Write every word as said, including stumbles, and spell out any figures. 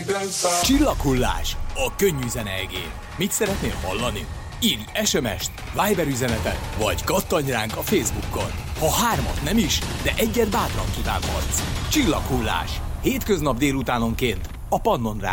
Csillaghullás, a könnyű zene egén. Mit szeretnél hallani? Írj es em est, Viber üzenetet, vagy kattanj ránk a Facebookon. Ha hármat nem is, de egyet bátran kívánhatsz. Csillaghullás, hétköznap délutánonként a Pannon Rádió.